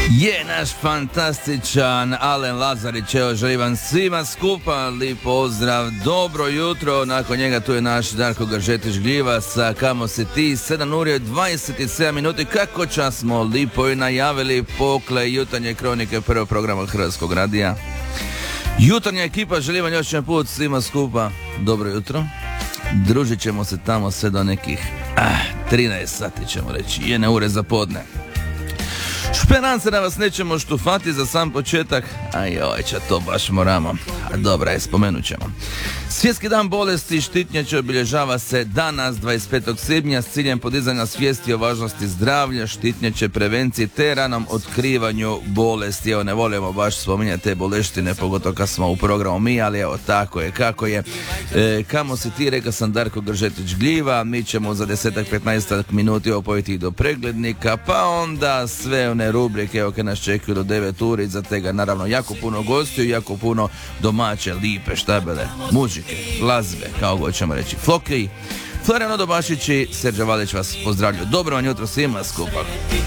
Je naš fantastičan Alen Lazarić, evo želim vam svima skupa lijep pozdrav, dobro jutro, nakon njega tu je naš Darko Gažetić-Gljiva sa Kamo si ti, 7:27 minuti, kako čas smo lipo i najavili pokle jutarnje kronike prvog programa Hrvatskog radija. Jutarnja ekipa želim vam još jedan put svima skupa dobro jutro, družit ćemo se tamo sve do nekih 13 sati ćemo reći, 1 ure za podne. Šperam se da vas nećemo štufati za sam početak, a jojča, to baš moramo. A dobra je, spomenut ćemo. Svjetski dan bolesti štitnjače obilježava se danas 25. svibnja s ciljem podizanja svijesti o važnosti zdravlja, štitnjače, prevenciji te ranom otkrivanju bolesti. Evo, ne volimo baš spominjati te boleštine, pogotovo kad smo u programu mi, ali evo, tako je, kako je. Kamo si ti, rekao sam Darko Gažetić-Gljiva, mi ćemo za 10-15 minuti opojiti do preglednika, pa onda sve one rubrike, evo, kad nas čekaju do 9 uri, za tega naravno jako puno gostiju, jako puno domaće, lipe, štabele, muzike, glazbe, kao god ćemo reći, Floki, Florijan Odobašić i Serđa Valić vas pozdravljaju. Dobro vam jutro svima skupa.